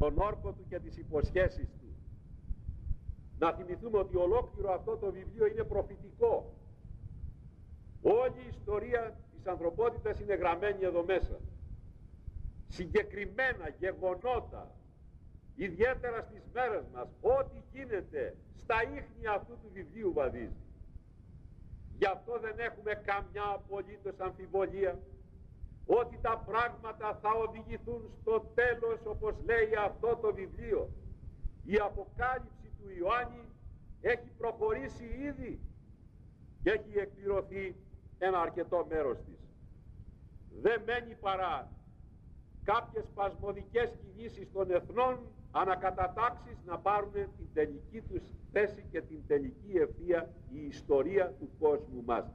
τον όρκο του και τις υποσχέσεις του. Να θυμηθούμε ότι ολόκληρο αυτό το βιβλίο είναι προφητικό. Όλη η ιστορία της ανθρωπότητας είναι γραμμένη εδώ μέσα. Συγκεκριμένα γεγονότα, ιδιαίτερα στις μέρες μας, ό,τι γίνεται στα ίχνη αυτού του βιβλίου βαδίζει. Γι' αυτό δεν έχουμε καμιά απολύτως αμφιβολία ότι τα πράγματα θα οδηγηθούν στο τέλος, όπως λέει αυτό το βιβλίο. Η αποκάλυψη του Ιωάννη έχει προχωρήσει ήδη και έχει εκπληρωθεί ένα αρκετό μέρος της. Δεν μένει παρά κάποιες σπασμωδικές κινήσεις των εθνών ανακατατάξεις να πάρουν την τελική τους θέση και την τελική ευθεία η ιστορία του κόσμου μας.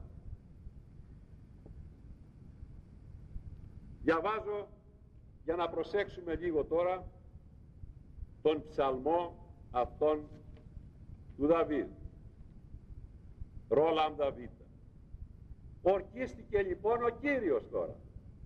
Διαβάζω για να προσέξουμε λίγο τώρα τον ψαλμό αυτόν του Δαβίδ. Ρόλαμ Δαβίτα. Ορκίστηκε λοιπόν ο Κύριος τώρα.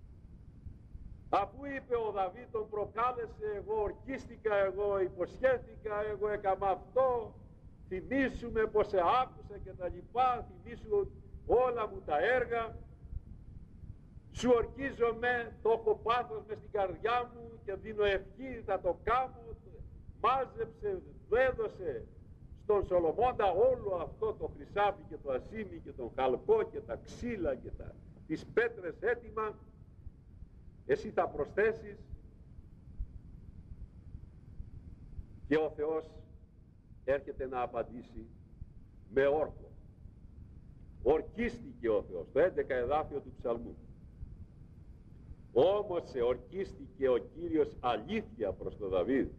Αφού είπε ο Δαβίδ, τον προκάλεσε, εγώ ορκίστηκα, εγώ υποσχέθηκα, εγώ έκανα αυτό, θυμήσου με πως σε άκουσα και τα λοιπά, θυμήσου όλα μου τα έργα, σου ορκίζομαι, το έχω πάθος μες στην καρδιά μου και δίνω ευχή, θα το κάνω. Μάζεψε, έδωσε στον Σολομώντα όλο αυτό το χρυσάφι και το ασίμι και τον χαλκό και τα ξύλα και τις πέτρες έτοιμα. Εσύ θα προσθέσεις. Και ο Θεός έρχεται να απαντήσει με όρκο. Ορκίστηκε ο Θεός, το 11 εδάφιο του ψαλμού. Όμως σε ορκίστηκε ο Κύριος αλήθεια προς τον Δαβίδ.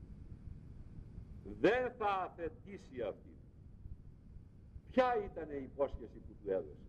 Δεν θα αθετήσει αυτή. Ποια ήταν η υπόσχεση που του έδωσε?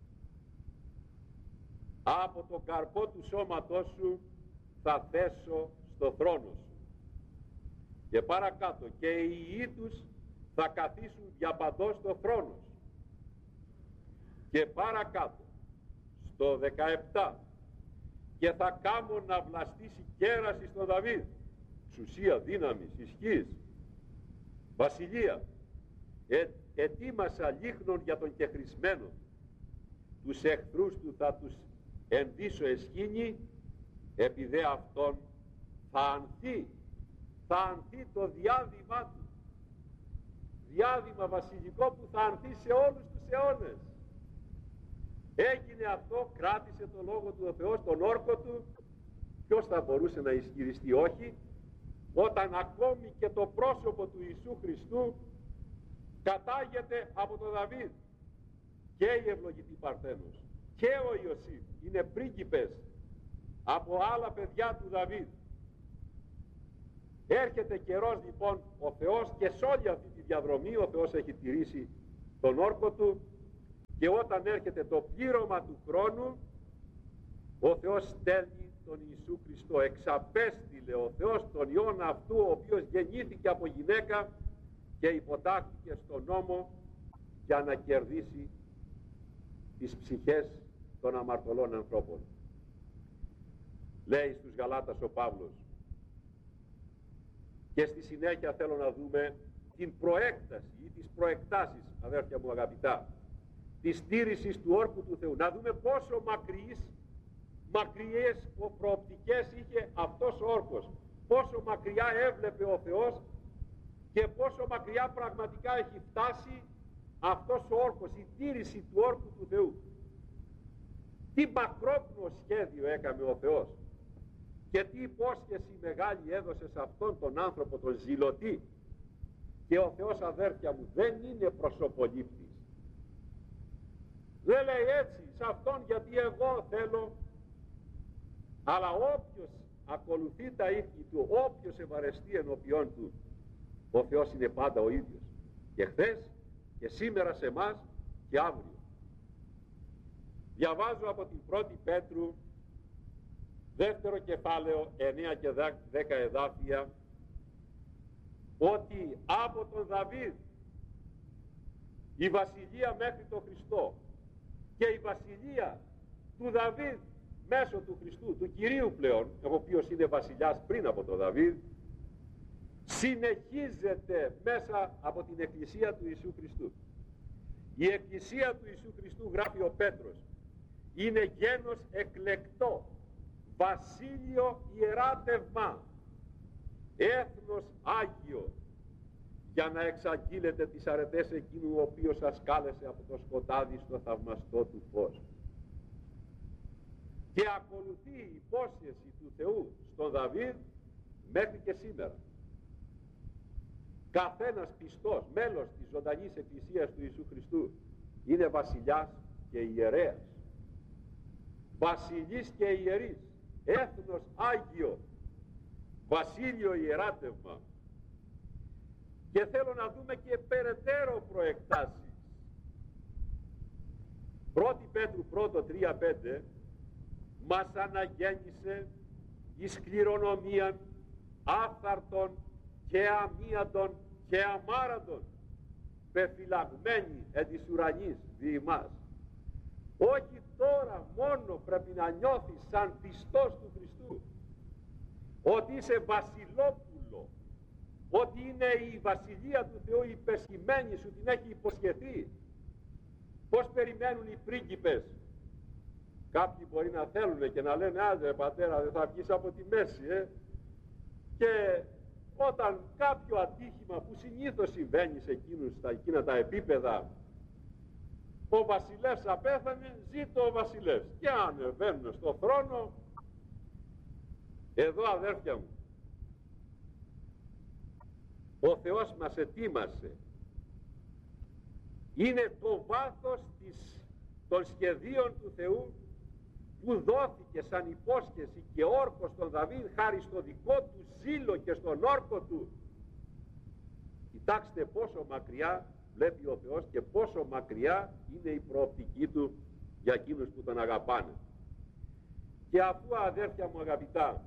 Από τον καρπό του σώματός σου θα θέσω στο θρόνο σου. Και παρακάτω, και οι ιοί τους θα καθίσουν διαπαντός στο θρόνο σου. Και παρακάτω, στο 17, και θα κάμω να βλαστήσει κέραση στον Δαβίδ, εξουσία, δύναμης, ισχύς, βασιλεία. Ετοίμασα λίχνων για τον κεχρισμένο, τους εχθρούς του θα τους ενδύσω εσχήνη, επειδή αυτόν θα ανθεί το διάδημά του, διάδημα βασιλικό που θα ανθεί σε όλους τους αιώνες. Έγινε αυτό, κράτησε το λόγο του ο Θεός, τον όρκο του. Ποιος θα μπορούσε να ισχυριστεί όχι, όταν ακόμη και το πρόσωπο του Ιησού Χριστού κατάγεται από τον Δαβίδ, και η ευλογητή Παρθένος και ο Ιωσήφ είναι πρίγκιπες από άλλα παιδιά του Δαβίδ. Έρχεται καιρός λοιπόν ο Θεός, και σε όλη αυτή τη διαδρομή ο Θεός έχει τηρήσει τον όρκο του, και όταν έρχεται το πλήρωμα του χρόνου ο Θεός στέλνει τον Ιησού Χριστό. Εξαπέστειλε ο Θεός τον Υιόν αυτού, ο οποίος γεννήθηκε από γυναίκα και υποτάχθηκε στον νόμο για να κερδίσει τις ψυχές των αμαρτωλών ανθρώπων. Λέει στους Γαλάτας ο Παύλος. Και στη συνέχεια θέλω να δούμε την προέκταση ή τις προεκτάσεις, αδέρφια μου αγαπητά, της στήρησης του όρκου του Θεού. Να δούμε πόσο μακριές προοπτικές είχε αυτός ο όρκος, πόσο μακριά έβλεπε ο Θεός και πόσο μακριά πραγματικά έχει φτάσει αυτός ο όρκος, η τήρηση του όρκου του Θεού. Τι μακρόπνο σχέδιο έκανε ο Θεός και τι υπόσχεση μεγάλη έδωσε σε αυτόν τον άνθρωπο, τον ζηλωτή. Και ο Θεός, αδέρφια μου, δεν είναι προσωπολήπτης. Δεν λέει έτσι σε αυτόν γιατί εγώ θέλω, αλλά όποιος ακολουθεί τα ίχνη του, όποιος ευαρεστεί ενώπιόν του, ο Θεός είναι πάντα ο ίδιος, και χθες και σήμερα σε εμάς και αύριο. Διαβάζω από την 1η Πέτρου, δεύτερο κεφάλαιο, 9 και 10 εδάφια, ότι από τον Δαβίδ η βασιλεία μέχρι τον Χριστό και η βασιλεία του Δαβίδ μέσω του Χριστού, του Κυρίου πλέον, ο οποίος είναι βασιλιάς πριν από τον Δαβίδ, συνεχίζεται μέσα από την Εκκλησία του Ιησού Χριστού. Η Εκκλησία του Ιησού Χριστού, γράφει ο Πέτρος, είναι γένος εκλεκτό, βασίλειο ιεράτευμα, έθνος Άγιο, για να εξαγγείλετε τις αρετές εκείνου ο οποίος σας κάλεσε από το σκοτάδι στο θαυμαστό του φως. Και ακολουθεί η υπόσχεση του Θεού στον Δαβίδ μέχρι και σήμερα. Καθένας πιστός, μέλος της ζωντανής Εκκλησίας του Ιησού Χριστού, είναι βασιλιάς και ιερέας. Βασιλής και ιερής, έθνος Άγιο, βασίλειο ιεράτευμα. Και θέλω να δούμε και περαιτέρω προεκτάσεις. 1 Πέτρου 1:3-5 μας αναγέννησε εις κληρονομίαν άφθαρτον και αμίαντον και αμάραντον, πεφυλαγμένοι εν της ουρανής δι' ημάς. Όχι τώρα μόνο πρέπει να νιώθεις σαν πιστός του Χριστού ότι είσαι βασιλόπουλο, ότι είναι η βασιλεία του Θεού υπεσχημένη, σου την έχει υποσχεθεί. Πώς περιμένουν οι πρίγκιπες? Κάποιοι μπορεί να θέλουν και να λένε άντε πατέρα, δεν θα βγεις από τη μέση, και όταν κάποιο ατύχημα που συνήθως συμβαίνει σε εκείνα τα επίπεδα, ο βασιλεύς απέθανε, ζήτω ο βασιλεύς, και ανεβαίνουν στο θρόνο. Εδώ αδέρφια μου, ο Θεός μας ετοίμασε, είναι το βάθος των σχεδίων του Θεού που δόθηκε σαν υπόσχεση και όρκο στον Δαβίδ χάρη στο δικό του ζήλο και στον όρκο του. Κοιτάξτε πόσο μακριά βλέπει ο Θεός και πόσο μακριά είναι η προοπτική του για εκείνους που τον αγαπάνε. Και αφού αδέρφια μου αγαπητά,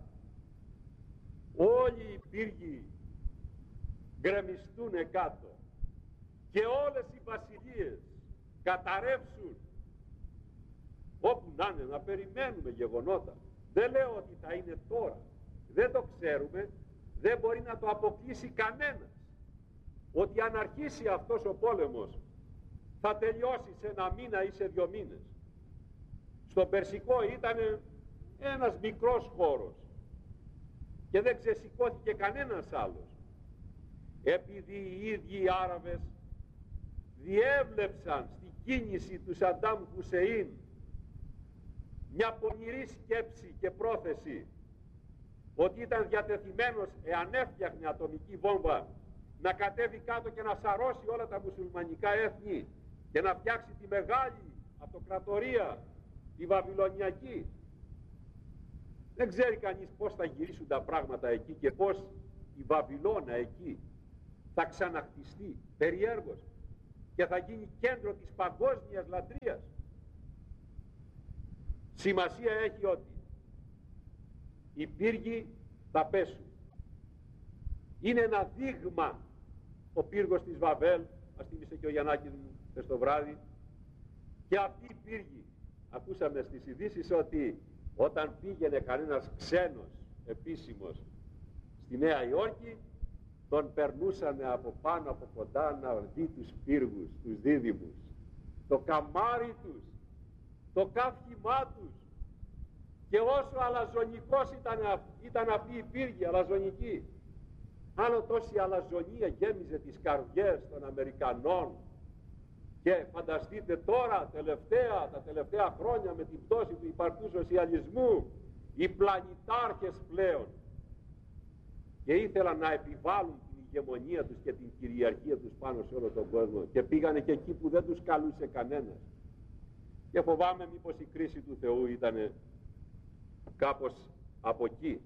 όλοι οι πύργοι γκρεμιστούν κάτω και όλες οι βασιλείες καταρρεύσουν, όπου να είναι, να περιμένουμε γεγονότα. Δεν λέω ότι θα είναι τώρα, δεν το ξέρουμε, δεν μπορεί να το αποκλείσει κανένας ότι αν αρχίσει αυτός ο πόλεμος θα τελειώσει σε 1 μήνα ή σε 2 μήνες. Στο Περσικό ήταν ένας μικρός χώρος και δεν ξεσηκώθηκε κανένας άλλος, επειδή οι ίδιοι οι Άραβες διέβλεψαν στην κίνηση του Σαντάμ Χουσεΐν μια πονηρή σκέψη και πρόθεση ότι ήταν διατεθειμένος, εάν έφτιαχνε ατομική βόμβα, να κατέβει κάτω και να σαρώσει όλα τα μουσουλμανικά έθνη και να φτιάξει τη μεγάλη αυτοκρατορία, τη Βαβυλωνιακή. Δεν ξέρει κανείς πώς θα γυρίσουν τα πράγματα εκεί και πώς η Βαβυλώνα εκεί θα ξαναχτιστεί περιέργως και θα γίνει κέντρο της παγκόσμιας λατρείας. Σημασία έχει ότι οι πύργοι θα πέσουν. Είναι ένα δείγμα ο πύργος της Βαβέλ, μας θύμισε και ο Γιαννάκης μου χθες το βράδυ, και αυτοί οι πύργοι, ακούσαμε στις ειδήσεις ότι όταν πήγαινε κανένας ξένος επίσημος στη Νέα Υόρκη, τον περνούσανε από πάνω από κοντά να δει τους πύργους, τους δίδυμους, το καμάρι τους, το καύχημά τους. Και όσο αλαζονικός ήταν αυτοί οι πύργοι, αλαζονικοί, άλλο τόση αλαζονία γέμιζε τις καρδιές των Αμερικανών. Και φανταστείτε τώρα, τα τελευταία χρόνια, με την πτώση του υπαρκτού σοσιαλισμού, οι πλανητάρχες πλέον, και ήθελαν να επιβάλλουν την ηγεμονία τους και την κυριαρχία τους πάνω σε όλο τον κόσμο, και πήγανε και εκεί που δεν τους καλούσε κανένας. Και φοβάμαι μήπως η κρίση του Θεού ήταν κάπως από εκεί.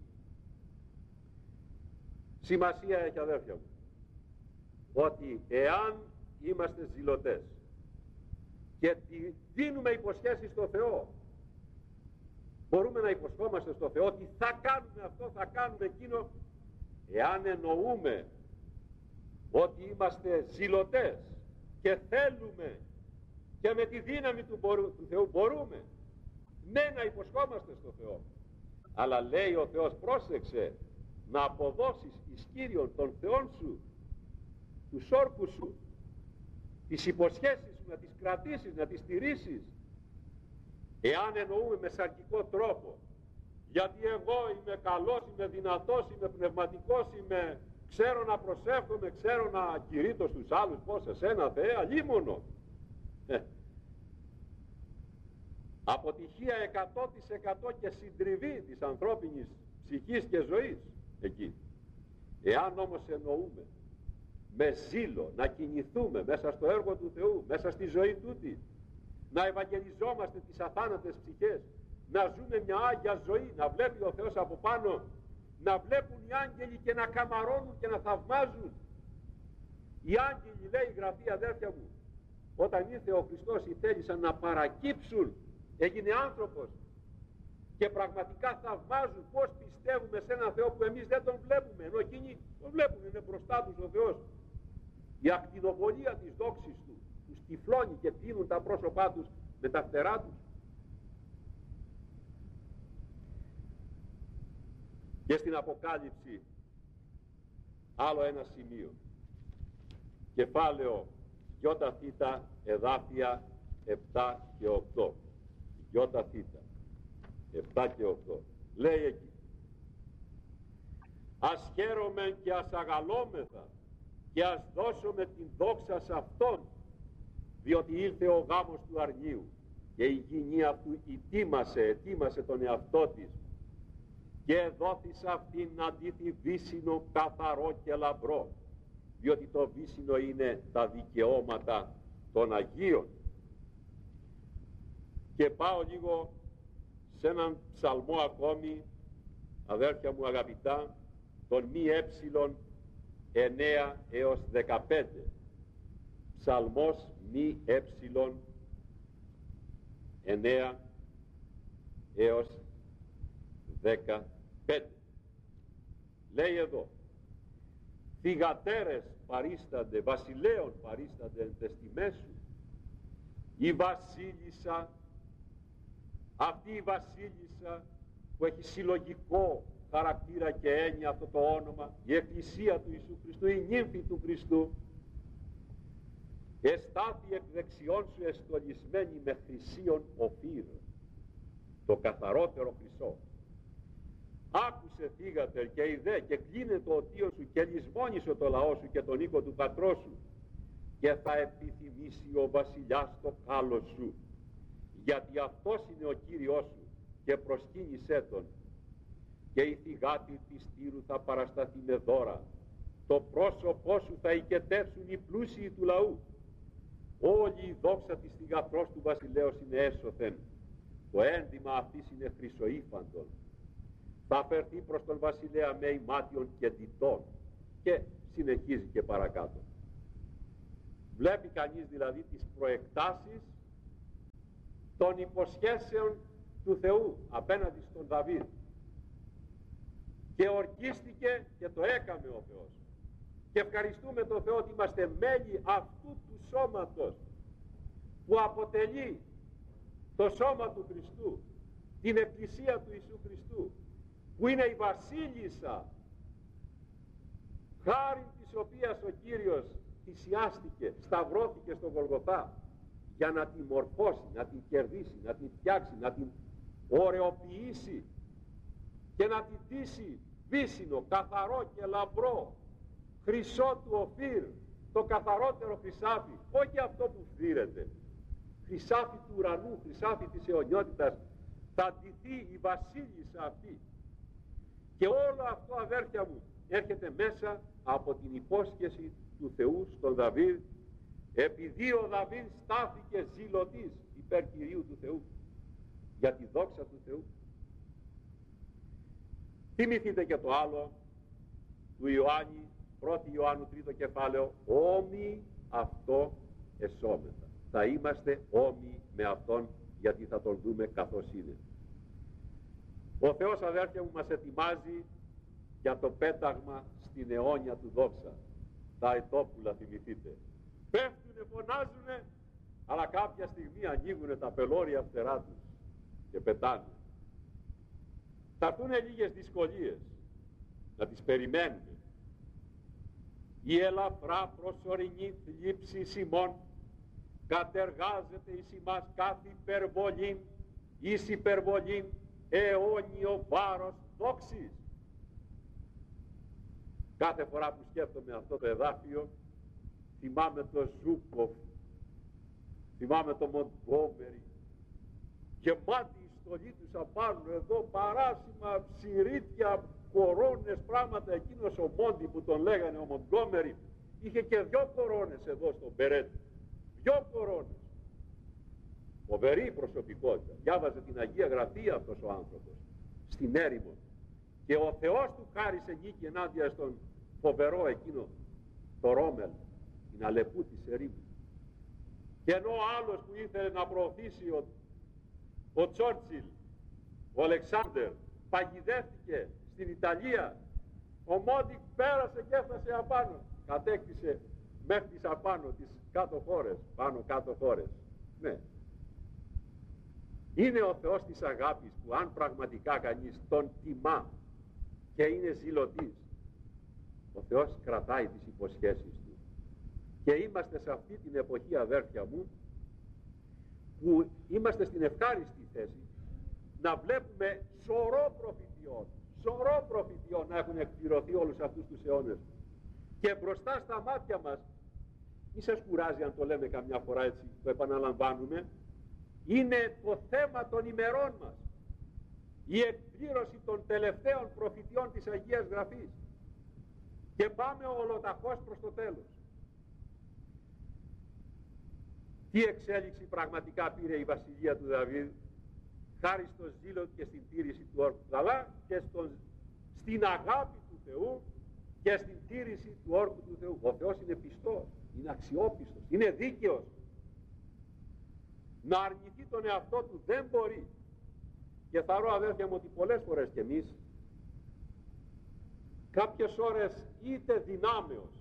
Σημασία έχει, αδέρφια μου, ότι εάν είμαστε ζηλωτές και δίνουμε υποσχέσεις στο Θεό, μπορούμε να υποσχόμαστε στο Θεό ότι θα κάνουμε αυτό, θα κάνουμε εκείνο, εάν εννοούμε ότι είμαστε ζηλωτές και θέλουμε και με τη δύναμη του Θεού μπορούμε, ναι, να υποσχόμαστε στο Θεό. Αλλά λέει ο Θεός, πρόσεξε, να αποδώσεις εις Κύριον τον Θεόν σου τους όρκους σου, τις υποσχέσεις σου, να τις κρατήσεις, να τις στηρίσεις. Εάν εννοούμε με σαρκικό τρόπο, γιατί εγώ είμαι καλός, είμαι δυνατός, είμαι πνευματικός, ξέρω να προσεύχομαι, ξέρω να κηρύττω στους άλλους, πως εσένα Θεέ, αλίμονο. Αποτυχία 100% και συντριβή της ανθρώπινης ψυχής και ζωής εκεί. Εάν όμως εννοούμε με ζήλο να κινηθούμε μέσα στο έργο του Θεού, μέσα στη ζωή τούτη, να ευαγγελιζόμαστε τις αθάνατες ψυχές, να ζούμε μια άγια ζωή, να βλέπει ο Θεός από πάνω, να βλέπουν οι άγγελοι και να καμαρώνουν και να θαυμάζουν. Οι άγγελοι, λέει η Γραφή, αδέρφια μου, όταν ήρθε ο Χριστός, οι θέλησαν να παρακύψουν, έγινε άνθρωπος και πραγματικά θαυμάζουν πως πιστεύουμε σε έναν Θεό που εμείς δεν τον βλέπουμε, ενώ εκείνοι τον βλέπουν, είναι μπροστά τους ο Θεός. Η ακτινοβολία της δόξης του τους τυφλώνει και τείνουν τα πρόσωπά τους με τα φτερά τους. Και στην Αποκάλυψη άλλο ένα σημείο, κεφάλαιο ΙΘ εδάφια 7 και 8, ΙΘ 7 και 8, λέει εκεί: ας χαίρομεν και ας αγαλόμεθα και ας δώσουμε την δόξα σε Αυτόν, διότι ήλθε ο γάμος του αρνίου και η γυνή αυτού ετοίμασε τον εαυτό της και δόθη αυτήν να ντύθει βύσσινο καθαρό και λαμπρό, διότι το βύσσινο είναι τα δικαιώματα των Αγίων. Και πάω λίγο σε έναν ψαλμό ακόμη, αδέρφια μου αγαπητά, τον μη 9 έως 15. Ψαλμός μη 9 έως 15. Λέει εδώ: θυγατέρες παρίστανται, βασιλέων παρίστανται εν τες τιμές σου. Η βασίλισσα, αυτή η βασίλισσα που έχει συλλογικό χαρακτήρα και έννοια αυτό το όνομα, η Εκκλησία του Ιησού Χριστού, η νύμφη του Χριστού, εστάθη εκ δεξιών σου εστολισμένη με χρυσίον οφύρ, το καθαρότερο χρυσό. Άκουσε θύγατερ και είδε και κλείνε το οτίο σου και λησμόνισε το λαό σου και τον οίκο του πατρός σου, και θα επιθυμήσει ο βασιλιάς το κάλος σου, γιατί αυτός είναι ο Κύριος σου, και προσκύνησέ τον. Και η θυγάτη της Τύρου θα παρασταθεί με δώρα, το πρόσωπό σου θα οικετεύσουν οι πλούσιοι του λαού. Όλη η δόξα της θυγατρός του βασιλέως είναι έσωθεν, το ένδυμα αυτής είναι χρυσοήφαντον. Θα φερθεί προς τον βασιλέα με ημάτιον και ντυτών. Και συνεχίζει και παρακάτω. Βλέπει κανείς δηλαδή τις προεκτάσεις των υποσχέσεων του Θεού απέναντι στον Δαβίδ. Και ορκίστηκε και το έκαμε ο Θεός. Και ευχαριστούμε τον Θεό ότι είμαστε μέλη αυτού του σώματος που αποτελεί το σώμα του Χριστού, την Εκκλησία του Ιησού Χριστού, που είναι η βασίλισσα, χάριν της οποίας ο Κύριος θυσιάστηκε, σταυρώθηκε στον Γολγοθά για να την μορφώσει, να την κερδίσει, να την φτιάξει, να την ωρεοποιήσει και να την ντύσει βύσσινο, καθαρό και λαμπρό, χρυσό του Οφύρ, το καθαρότερο χρυσάφι, όχι αυτό που φθήρεται, χρυσάφι του ουρανού, χρυσάφι της αιωνιότητας, θα ντυθεί η βασίλισσα αυτή. Και όλο αυτό, αδέρφια μου, έρχεται μέσα από την υπόσχεση του Θεού στον Δαβίδ, επειδή ο Δαβίδ στάθηκε ζηλωτής υπέρ Κυρίου του Θεού, για τη δόξα του Θεού. Θυμηθείτε και το άλλο του Ιωάννη, 1 Ιωάννου 3 κεφάλαιο, όμοι αυτό εσώμεθα. Θα είμαστε όμοι με Αυτόν, γιατί θα τον δούμε καθώς είναι. Ο Θεός, αδέρφια μου, μας ετοιμάζει για το πέταγμα στην αιώνια του δόξα. Τα ετόπουλα, θυμηθείτε, πέφτουνε, φωνάζουνε, αλλά κάποια στιγμή ανοίγουνε τα πελώρια φτερά τους και πετάνε. Θα έρθουνε λίγες δυσκολίες, να τις περιμένουμε. Η ελαφρά προσωρινή θλίψη ημών κατεργάζεται εις ημάς κάθε υπερβολήν, εις υπερβολήν αιώνιο βάρος δόξης. Κάθε φορά που σκέφτομαι αυτό το εδάφιο, θυμάμαι το Ζούκοφ, θυμάμαι το Μοντγκόμερι, γεμάτη η στολή τους απάνω εδώ, παράσημα, ψηρίτια, κορώνες, πράγματα. Εκείνος ο Μόντι που τον λέγανε ο Μοντγκόμερι, είχε και 2 κορώνες εδώ στον Περέτη, 2 κορώνες. Φοβερή προσωπικότητα. Διάβαζε την Αγία Γραφή αυτός ο άνθρωπος στην έρημο, και ο Θεός του χάρισε νίκη ενάντια στον φοβερό εκείνο το Ρόμελ, την Αλεπού της ερήμου. Και ενώ ο άλλος που ήθελε να προωθήσει ο Τσόρτσιλ, ο Αλεξάνδερ, παγιδεύτηκε στην Ιταλία, ο Μόντικ πέρασε και έφτασε απάνω, κατέκτησε μέχρι τις απάνω τις κάτω χώρες, πάνω κάτω χώρες. Ναι. Είναι ο Θεός της αγάπης που αν πραγματικά κανείς τον τιμά και είναι ζηλωτής, ο Θεός κρατάει τις υποσχέσεις του. Και είμαστε σε αυτή την εποχή, αδέρφια μου, που είμαστε στην ευχάριστη θέση να βλέπουμε σωρό προφητιών να έχουν εκπληρωθεί όλους αυτούς τους αιώνες. Και μπροστά στα μάτια μας, μη σας κουράζει αν το λέμε καμιά φορά έτσι, το επαναλαμβάνουμε, είναι το θέμα των ημερών μας. Η εκπλήρωση των τελευταίων προφητιών της Αγίας Γραφής. Και πάμε ολοταχώς προς το τέλος. Τι εξέλιξη πραγματικά πήρε η βασιλεία του Δαβίδ, χάρη στο ζήλο και στην τήρηση του όρκου, αλλά και στην αγάπη του Θεού και στην τήρηση του όρκου του Θεού. Ο Θεός είναι πιστός, είναι αξιόπιστος, είναι δίκαιος. Να αρνηθεί τον εαυτό του δεν μπορεί. Και θαρώ, αδέρφια μου, ότι πολλές φορές κι εμείς κάποιες ώρες είτε δυνάμεως,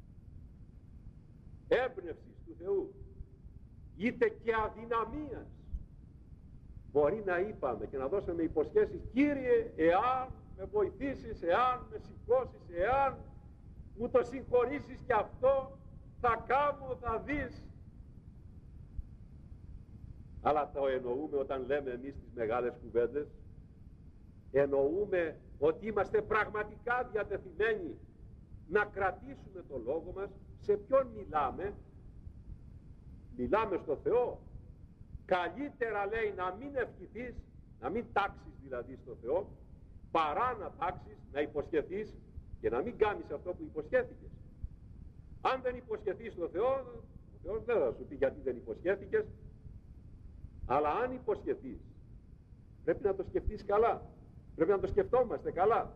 έμπνευσης του Θεού, είτε και αδυναμίας, μπορεί να είπαμε και να δώσαμε υποσχέσεις, Κύριε, εάν με βοηθήσεις, εάν με σηκώσεις, εάν μου το συγχωρήσεις και αυτό, θα κάνω, θα δεις. Αλλά το εννοούμε όταν λέμε εμείς τις μεγάλες κουβέντες, εννοούμε ότι είμαστε πραγματικά διατεθειμένοι να κρατήσουμε το λόγο μας. Σε ποιον μιλάμε? Μιλάμε στο Θεό. Καλύτερα, λέει, να μην ευχηθείς, να μην τάξεις δηλαδή στο Θεό, παρά να τάξεις, να υποσχεθείς και να μην κάνεις αυτό που υποσχέθηκες. Αν δεν υποσχεθείς στο Θεό, ο Θεός δεν θα σου πει γιατί δεν υποσχέθηκες. Αλλά αν υποσχεθείς, πρέπει να το σκεφτείς καλά. Πρέπει να το σκεφτόμαστε καλά.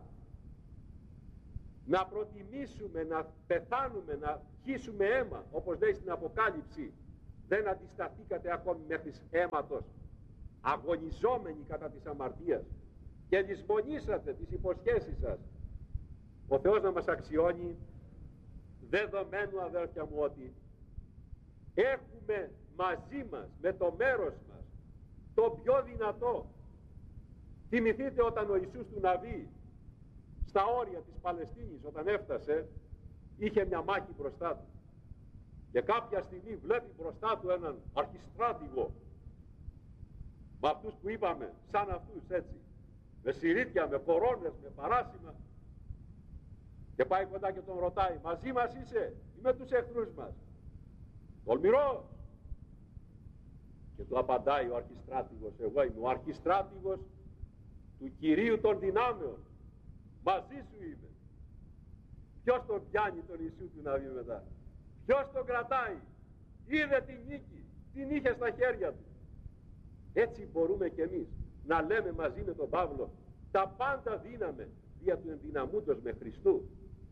Να προτιμήσουμε, να πεθάνουμε, να χύσουμε αίμα, όπως λέει στην Αποκάλυψη. Δεν αντισταθήκατε ακόμη μέχρι αίματος, αγωνιζόμενοι κατά της αμαρτίας, και λησμονήσατε τις υποσχέσεις σας. Ο Θεός να μας αξιώνει, δεδομένου, αδέρφια μου, ότι έχουμε μαζί μας, με το μέρος μας, το πιο δυνατό. Θυμηθείτε όταν ο Ιησούς του Ναβί στα όρια της Παλαιστίνης, όταν έφτασε, είχε μια μάχη μπροστά του και κάποια στιγμή βλέπει μπροστά του έναν αρχιστράτηγο, με αυτούς που είπαμε, σαν αυτούς έτσι, με συρίτια, με κορώνες, με παράσημα, και πάει κοντά και τον ρωτάει, μαζί μας είσαι ή με τους εχθρούς μας? Τολμηρός. Και του απαντάει ο αρχιστράτηγος, εγώ είμαι ο αρχιστράτηγος του Κυρίου των δυνάμεων, μαζί σου είμαι. Ποιος τον πιάνει τον Ιησού του Ναβί μετά? Ποιος τον κρατάει? Είδε την νίκη, την είχε στα χέρια του. Έτσι μπορούμε κι εμείς να λέμε μαζί με τον Παύλο, τα πάντα δύναμε δια του ενδυναμούντος με Χριστού.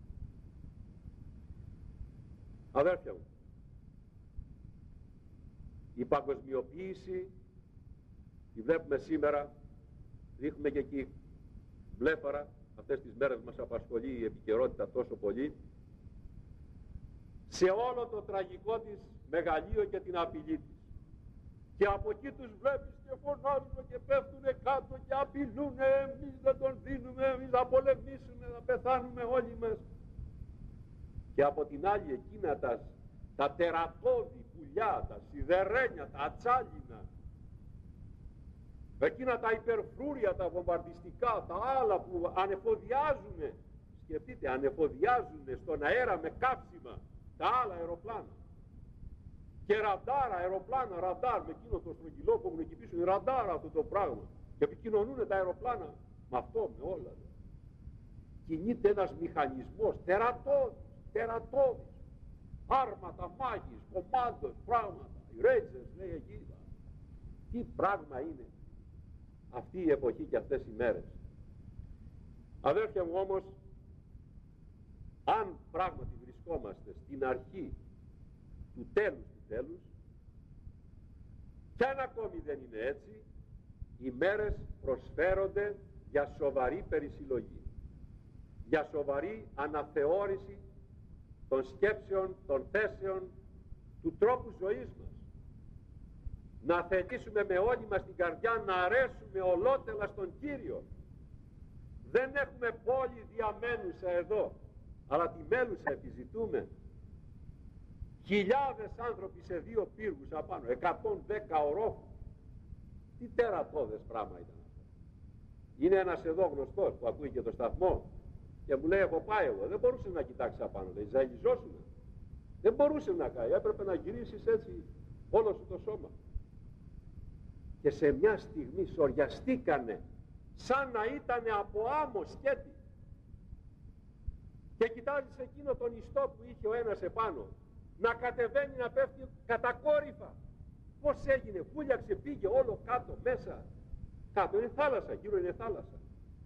Αδέρφια μου, η παγκοσμιοποίηση τη βλέπουμε σήμερα, ρίχνουμε και εκεί βλέφαρα, αυτές τις μέρες μας απασχολεί η επικαιρότητα τόσο πολύ, σε όλο το τραγικό της μεγαλείο και την απειλή της. Και από εκεί τους βλέπεις και φωνάζουν και πέφτουνε κάτω και απειλούνε, εμείς δεν τον δίνουμε, εμείς θα πολεμήσουμε, θα πεθάνουμε όλοι μας. Και από την άλλη εκείνα τα τερατώδη πουλιά, τα σιδερένια, τα ατσάλινα, εκείνα τα υπερφρούρια, τα βομβαρδιστικά, τα άλλα που ανεφοδιάζουν, σκεφτείτε, ανεφοδιάζουν στον αέρα με κάψιμα τα άλλα αεροπλάνα. Και ραντάρα, αεροπλάνα, ραντάρ, με εκείνο το στρογγυλό που έχουν εκεί πίσω, είναι ραντάρα αυτό το πράγμα. Και επικοινωνούν τα αεροπλάνα με αυτό, με όλα. Κινείται ένας μηχανισμός τερατώδης, άρματα, μάγεις, κομμάντος, πράγματα, οι Rangers λέει εκεί. Τι πράγμα είναι αυτή η εποχή και αυτές οι μέρες. Αδέρφια μου όμως, αν πράγματι βρισκόμαστε στην αρχή του τέλους, κι αν ακόμη δεν είναι έτσι, οι μέρες προσφέρονται για σοβαρή περισυλλογή, για σοβαρή αναθεώρηση των σκέψεων, των θέσεων, του τρόπου ζωής μας. Να θελήσουμε με όλη μας την καρδιά να αρέσουμε ολότελα στον Κύριο. Δεν έχουμε πόλη διαμένουσα εδώ, αλλά τη μέλουσα επιζητούμε. Χιλιάδες άνθρωποι σε 2 πύργους απάνω, 110 ορόφους. Τι τερατώδες πράγμα ήταν αυτό. Είναι ένας εδώ γνωστός που ακούει και το σταθμό και μου λέει, έχω πάει εγώ, δεν μπορούσε να κοιτάξει απάνω, λέει, ζαλιζόσουνα. Δεν μπορούσε να κάνει, έπρεπε να γυρίσεις έτσι όλο σου το σώμα. Και σε μια στιγμή σοριαστήκανε, σαν να ήτανε από άμμο σκέτη. Και κοιτάζεις εκείνο τον ιστό που είχε ο ένας επάνω, να κατεβαίνει, να πέφτει κατακόρυφα. Πώς έγινε, φούλιαξε, πήγε όλο κάτω, μέσα. Κάτω είναι θάλασσα, γύρω είναι θάλασσα.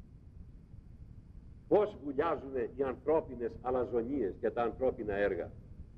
Πώς βουλιάζουν οι ανθρώπινες αλαζονίες και τα ανθρώπινα έργα.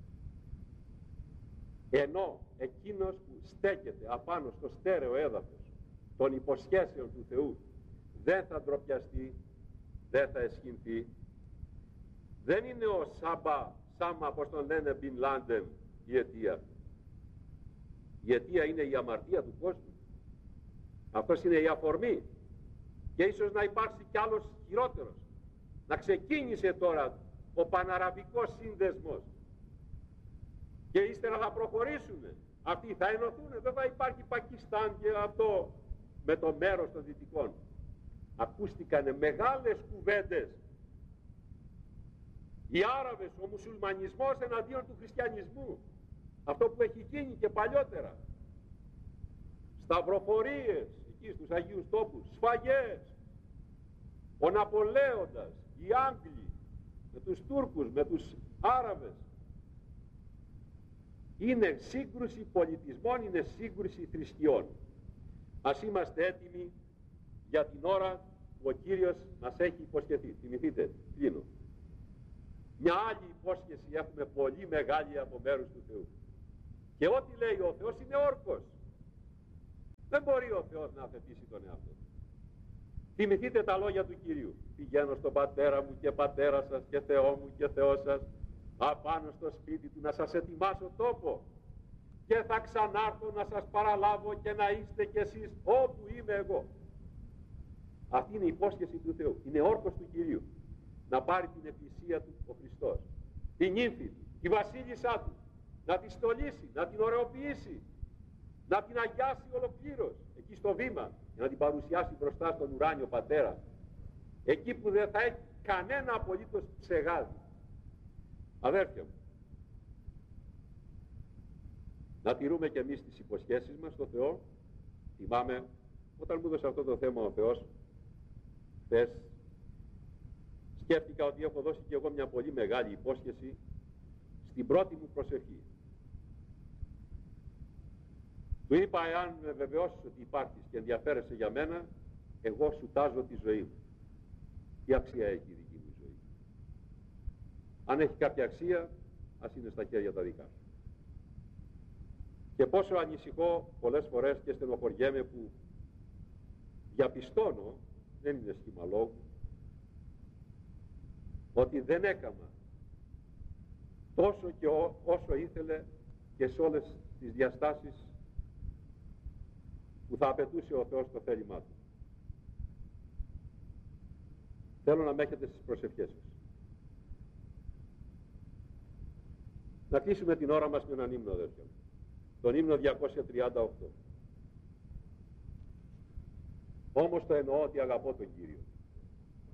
Ενώ εκείνος που στέκεται απάνω στο στέρεο έδαφος των υποσχέσεων του Θεού δεν θα ντροπιαστεί, δεν θα αισχυνθεί. Δεν είναι ο Σάμα, όπως τον λένε, Μπιν Λάντεν, η αιτία. Η αιτία είναι η αμαρτία του κόσμου. Αυτός είναι η αφορμή. Και ίσως να υπάρξει κι άλλος χειρότερος. Να ξεκίνησε τώρα ο παναραβικός σύνδεσμος. Και ύστερα θα προχωρήσουν. Αυτοί θα ενωθούν. Δεν θα υπάρχει Πακιστάν και αυτό με το μέρος των Δυτικών. Ακούστηκαν μεγάλες κουβέντες. Οι Άραβες, ο μουσουλμανισμός εναντίον του χριστιανισμού. Αυτό που έχει γίνει και παλιότερα. Σταυροφορίες, εκεί στους Αγίους Τόπους, σφαγές. Ο Ναπολέοντας, οι Άγγλοι, με τους Τούρκους, με τους Άραβες. Είναι σύγκρουση πολιτισμών, είναι σύγκρουση θρησκειών. Ας είμαστε έτοιμοι για την ώρα που ο Κύριος μας έχει υποσχεθεί. Θυμηθείτε, κλείνω. Μια άλλη υπόσχεση έχουμε πολύ μεγάλη από μέρους του Θεού. Και ό,τι λέει ο Θεός είναι όρκος. Δεν μπορεί ο Θεός να αφαιτήσει τον εαυτό του. Θυμηθείτε τα λόγια του Κυρίου. Πηγαίνω στον πατέρα μου και πατέρα σας και Θεό μου και Θεό σας, απάνω στο σπίτι του να σας ετοιμάσω τόπο και θα ξανάρθω να σας παραλάβω και να είστε κι εσείς όπου είμαι εγώ. Αυτή είναι η υπόσχεση του Θεού. Είναι όρκος του Κυρίου. Να πάρει την εκκλησία του ο Χριστός, την ύμφη του, τη βασίλισσά του, να τη στολίσει, να την ωραιοποιήσει, να την αγιάσει ολοκλήρως, εκεί στο βήμα, για να την παρουσιάσει μπροστά στον ουράνιο Πατέρα, εκεί που δεν θα έχει κανένα απολύτως ψεγάδι. Αδέρφια μου, να τηρούμε κι εμείς τις υποσχέσεις μας στο Θεό. Θυμάμαι, όταν μου έδωσε αυτό το θέμα ο Θεός, χθες, σκέφτηκα ότι έχω δώσει κι εγώ μια πολύ μεγάλη υπόσχεση στην πρώτη μου προσευχή. Του είπα, εάν με βεβαιώσεις ότι υπάρχεις και ενδιαφέρεσαι για μένα, εγώ σου τάζω τη ζωή μου. Τι αξία έχει η δική μου ζωή? Αν έχει κάποια αξία, ας είναι στα χέρια τα δικά σου. Και πόσο ανησυχώ πολλές φορές και στενοχωριέμαι που διαπιστώνω, δεν είναι σχήμα λόγου, ότι δεν έκανα τόσο και όσο ήθελε και σε όλες τις διαστάσεις που θα απαιτούσε ο Θεός το θέλημά του. Θέλω να με έχετε στις προσευχές σας. Να κλείσουμε την ώρα μας με έναν ύμνο, αδέρφια μου. Τον ύμνο 238. Όμως το εννοώ ότι αγαπώ τον Κύριο.